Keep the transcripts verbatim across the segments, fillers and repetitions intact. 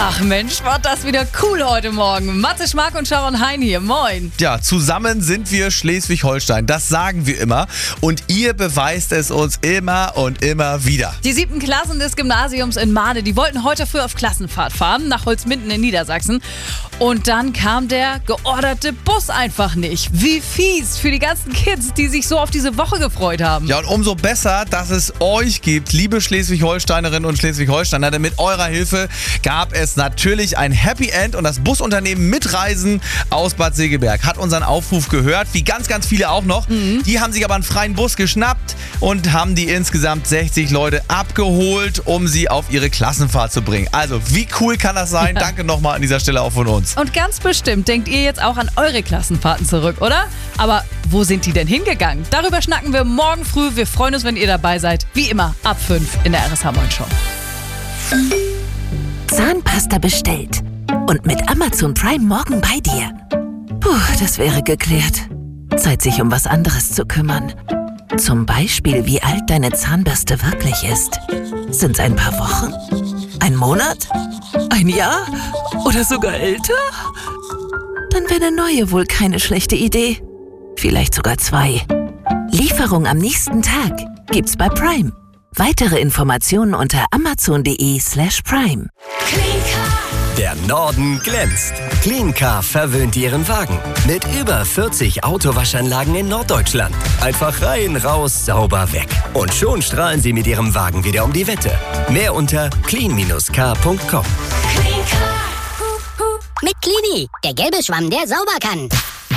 Ach Mensch, war das wieder cool heute Morgen. Matze Schmark und Sharon Hein hier, moin. Ja, zusammen sind wir Schleswig-Holstein, das sagen wir immer. Und ihr beweist es uns immer und immer wieder. Die siebten Klassen des Gymnasiums in Mahde, die wollten heute früh auf Klassenfahrt fahren, nach Holzminden in Niedersachsen. Und dann kam der georderte Bus einfach nicht. Wie fies für die ganzen Kids, die sich so auf diese Woche gefreut haben. Ja, und umso besser, dass es euch gibt, liebe Schleswig-Holsteinerinnen und Schleswig-Holsteiner. Denn mit eurer Hilfe gab es natürlich ein Happy End und das Busunternehmen Mitreisen aus Bad Segeberg hat unseren Aufruf gehört, wie ganz, ganz viele auch noch. Mhm. Die haben sich aber einen freien Bus geschnappt und haben die insgesamt sechzig Leute abgeholt, um sie auf ihre Klassenfahrt zu bringen. Also, wie cool kann das sein? Danke nochmal an dieser Stelle auch von uns. Und ganz bestimmt denkt ihr jetzt auch an eure Klassenfahrten zurück, oder? Aber wo sind die denn hingegangen? Darüber schnacken wir morgen früh. Wir freuen uns, wenn ihr dabei seid. Wie immer, ab fünf in der R S H Morning Show. Zahnpasta bestellt. Und mit Amazon Prime morgen bei dir. Puh, das wäre geklärt. Zeit, sich um was anderes zu kümmern. Zum Beispiel, wie alt deine Zahnbürste wirklich ist. Sind's ein paar Wochen? Ein Monat? Ein Jahr? Oder sogar älter? Dann wäre eine neue wohl keine schlechte Idee. Vielleicht sogar zwei. Lieferung am nächsten Tag gibt's bei Prime. Weitere Informationen unter amazon.de slash prime. Der Norden glänzt. Cleancar verwöhnt Ihren Wagen mit über vierzig Autowaschanlagen in Norddeutschland. Einfach rein, raus, sauber, weg. Und schon strahlen Sie mit Ihrem Wagen wieder um die Wette. Mehr unter clean dash car punkt com. Mit Cleany, der gelbe Schwamm, der sauber kann.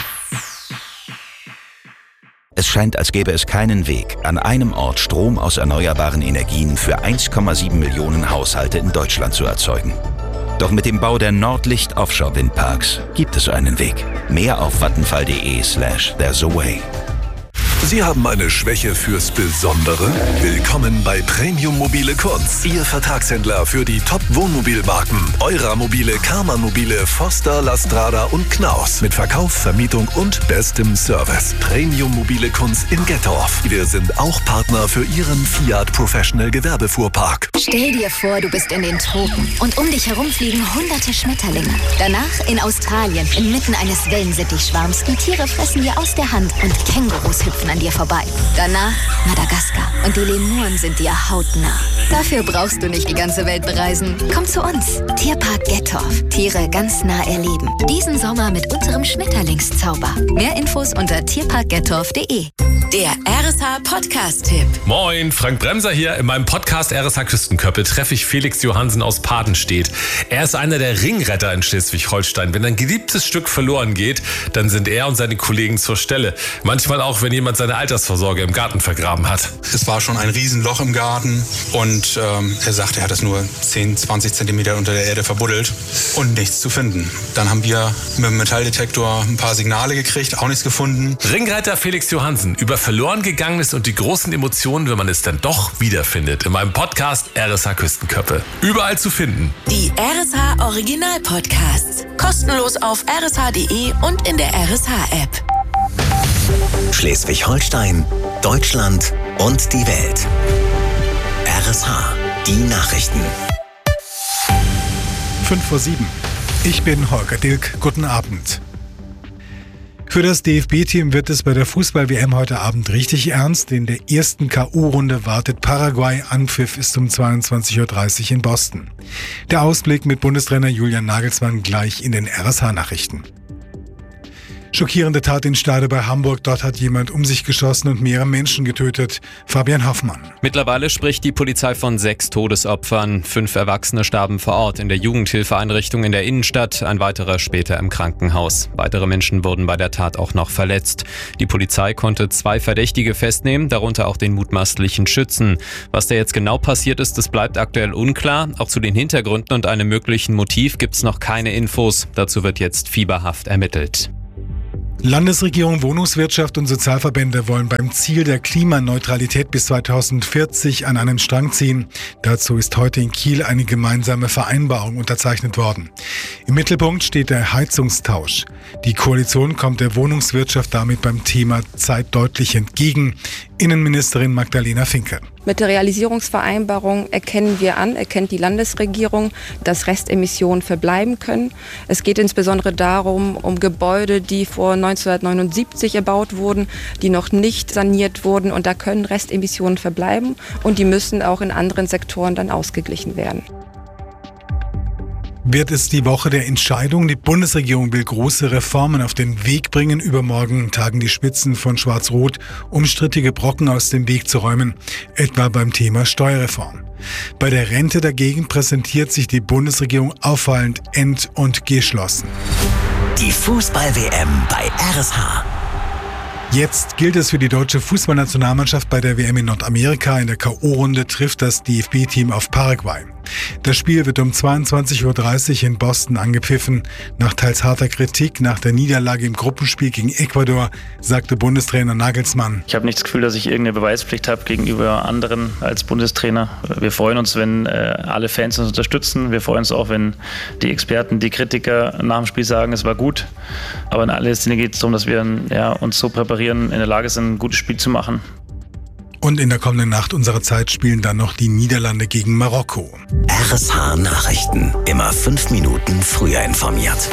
Es scheint, als gäbe es keinen Weg, an einem Ort Strom aus erneuerbaren Energien für eins Komma sieben Millionen Haushalte in Deutschland zu erzeugen. Doch mit dem Bau der Nordlicht Offshore Windparks gibt es einen Weg. Mehr auf vattenfall.de slash there's a way. Sie haben eine Schwäche fürs Besondere? Willkommen bei Premium Mobile Kunz, Ihr Vertragshändler für die Top-Wohnmobilmarken Eura Mobile, Karmann Mobile, Foster, Lastrada und Knaus. Mit Verkauf, Vermietung und bestem Service. Premium Mobile Kunz in Gettorf. Wir sind auch Partner für Ihren Fiat Professional Gewerbefuhrpark. Stell dir vor, du bist in den Tropen und um dich herum fliegen hunderte Schmetterlinge. Danach in Australien, inmitten eines Wellensittichschwarms. Die Tiere fressen dir aus der Hand und Kängurus hüpfen an dir vorbei. Danach Madagaskar und die Lemuren sind dir hautnah. Dafür brauchst du nicht die ganze Welt bereisen. Komm zu uns. Tierpark Gettorf. Tiere ganz nah erleben. Diesen Sommer mit unserem Schmetterlingszauber. Mehr Infos unter tierpark gettorf punkt de. Der R S H Podcast-Tipp. Moin, Frank Bremser hier. In meinem Podcast R S H Küstenköppe treffe ich Felix Johansen aus Padenstedt. Er ist einer der Ringretter in Schleswig-Holstein. Wenn ein geliebtes Stück verloren geht, dann sind er und seine Kollegen zur Stelle. Manchmal auch, wenn jemand seine Altersvorsorge im Garten vergraben hat. Es war schon ein Riesenloch im Garten und ähm, er sagt, er hat es nur zehn, zwanzig Zentimeter unter der Erde verbuddelt und nichts zu finden. Dann haben wir mit dem Metalldetektor ein paar Signale gekriegt, auch nichts gefunden. Ringretter Felix Johansen über verloren gegangenes und die großen Emotionen, wenn man es dann doch wiederfindet. In meinem Podcast R S H Küstenköppe. Überall zu finden. Die R S H Original Podcasts. Kostenlos auf r s h punkt de und in der R S H-App. Schleswig-Holstein, Deutschland und die Welt. R S H, die Nachrichten. fünf vor sieben. Ich bin Holger Dilk. Guten Abend. Für das D F B-Team wird es bei der Fußball-W M heute Abend richtig ernst. In der ersten K O-Runde wartet Paraguay. Anpfiff ist um zweiundzwanzig Uhr dreißig in Boston. Der Ausblick mit Bundestrainer Julian Nagelsmann gleich in den R S H-Nachrichten. Schockierende Tat in Stade bei Hamburg. Dort hat jemand um sich geschossen und mehrere Menschen getötet. Fabian Hoffmann. Mittlerweile spricht die Polizei von sechs Todesopfern. Fünf Erwachsene starben vor Ort in der Jugendhilfeeinrichtung in der Innenstadt, ein weiterer später im Krankenhaus. Weitere Menschen wurden bei der Tat auch noch verletzt. Die Polizei konnte zwei Verdächtige festnehmen, darunter auch den mutmaßlichen Schützen. Was da jetzt genau passiert ist, das bleibt aktuell unklar. Auch zu den Hintergründen und einem möglichen Motiv gibt es noch keine Infos. Dazu wird jetzt fieberhaft ermittelt. Landesregierung, Wohnungswirtschaft und Sozialverbände wollen beim Ziel der Klimaneutralität bis zweitausendvierzig an einem Strang ziehen. Dazu ist heute in Kiel eine gemeinsame Vereinbarung unterzeichnet worden. Im Mittelpunkt steht der Heizungstausch. Die Koalition kommt der Wohnungswirtschaft damit beim Thema Zeit deutlich entgegen. Innenministerin Magdalena Finke. Mit der Realisierungsvereinbarung erkennen wir an, erkennt die Landesregierung, dass Restemissionen verbleiben können. Es geht insbesondere darum, um Gebäude, die vor neunzehnhundertneunundsiebzig erbaut wurden, die noch nicht saniert wurden. Und da können Restemissionen verbleiben und die müssen auch in anderen Sektoren dann ausgeglichen werden. Wird es die Woche der Entscheidung? Die Bundesregierung will große Reformen auf den Weg bringen. Übermorgen tagen die Spitzen von Schwarz-Rot, um strittige Brocken aus dem Weg zu räumen, etwa beim Thema Steuerreform. Bei der Rente dagegen präsentiert sich die Bundesregierung auffallend ent- und geschlossen. Die Fußball-W M bei R S H. Jetzt gilt es für die deutsche Fußballnationalmannschaft bei der W M in Nordamerika. In der K O-Runde trifft das D F B-Team auf Paraguay. Das Spiel wird um zweiundzwanzig Uhr dreißig in Boston angepfiffen. Nach teils harter Kritik nach der Niederlage im Gruppenspiel gegen Ecuador, sagte Bundestrainer Nagelsmann. Ich habe nicht das Gefühl, dass ich irgendeine Beweispflicht habe gegenüber anderen als Bundestrainer. Wir freuen uns, wenn äh, alle Fans uns unterstützen. Wir freuen uns auch, wenn die Experten, die Kritiker nach dem Spiel sagen, es war gut. Aber in allererster Linie geht es darum, dass wir ja, uns so präparieren, in der Lage sind, ein gutes Spiel zu machen. Und in der kommenden Nacht unserer Zeit spielen dann noch die Niederlande gegen Marokko. R S H Nachrichten. Immer fünf Minuten früher informiert.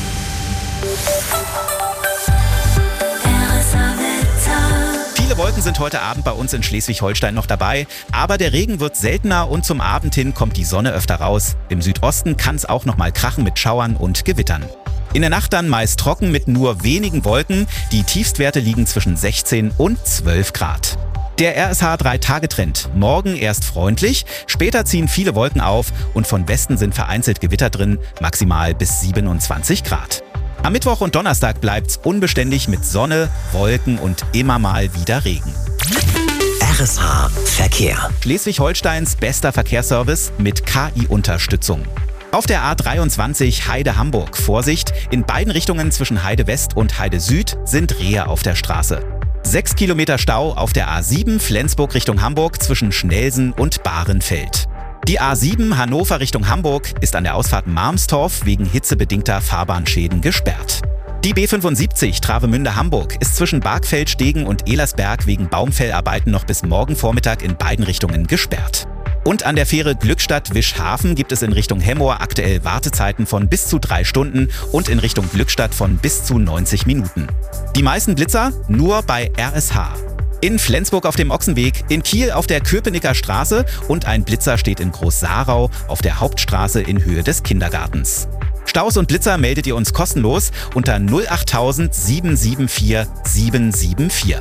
Viele Wolken sind heute Abend bei uns in Schleswig-Holstein noch dabei, aber der Regen wird seltener und zum Abend hin kommt die Sonne öfter raus. Im Südosten kann es auch noch mal krachen mit Schauern und Gewittern. In der Nacht dann meist trocken mit nur wenigen Wolken. Die Tiefstwerte liegen zwischen sechzehn und zwölf Grad. Der R S H drei Tage Trend. Morgen erst freundlich, später ziehen viele Wolken auf und von Westen sind vereinzelt Gewitter drin, maximal bis siebenundzwanzig Grad. Am Mittwoch und Donnerstag bleibt's unbeständig mit Sonne, Wolken und immer mal wieder Regen. R S H Verkehr. Schleswig-Holsteins bester Verkehrsservice mit K I-Unterstützung. Auf der A dreiundzwanzig Heide-Hamburg. Vorsicht, in beiden Richtungen zwischen Heide West und Heide Süd sind Rehe auf der Straße. Sechs Kilometer Stau auf der A sieben Flensburg Richtung Hamburg zwischen Schnelsen und Bahrenfeld. Die A sieben Hannover Richtung Hamburg ist an der Ausfahrt Marmstorf wegen hitzebedingter Fahrbahnschäden gesperrt. Die B fünfundsiebzig Travemünde-Hamburg ist zwischen Bargfeld-Stegen und Ehlersberg wegen Baumfellarbeiten noch bis morgen Vormittag in beiden Richtungen gesperrt. Und an der Fähre Glückstadt-Wischhafen gibt es in Richtung Hemmoor aktuell Wartezeiten von bis zu drei Stunden und in Richtung Glückstadt von bis zu neunzig Minuten. Die meisten Blitzer nur bei R S H. In Flensburg auf dem Ochsenweg, in Kiel auf der Köpenicker Straße und ein Blitzer steht in Groß-Sarau auf der Hauptstraße in Höhe des Kindergartens. Staus und Blitzer meldet ihr uns kostenlos unter null acht tausend sieben sieben vier sieben sieben vier.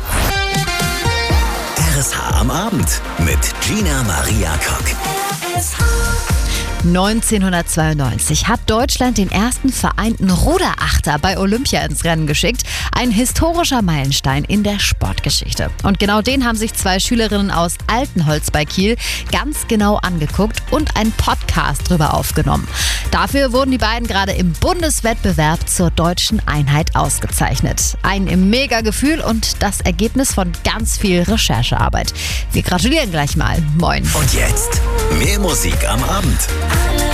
R S H am Abend mit Gina Maria Kock. neunzehnhundertzweiundneunzig hat Deutschland den ersten vereinten Ruderachter bei Olympia ins Rennen geschickt. Ein historischer Meilenstein in der Sportgeschichte. Und genau den haben sich zwei Schülerinnen aus Altenholz bei Kiel ganz genau angeguckt und einen Podcast drüber aufgenommen. Dafür wurden die beiden gerade im Bundeswettbewerb zur deutschen Einheit ausgezeichnet. Ein Mega-Gefühl und das Ergebnis von ganz viel Recherchearbeit. Wir gratulieren gleich mal. Moin. Und jetzt mehr Musik am Abend.